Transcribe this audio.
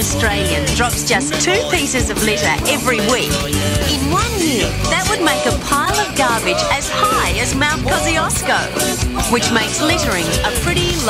Australian drops just 2 pieces of litter every week, in 1 year that would make a pile of garbage as high as Mount Kosciuszko, which makes littering a pretty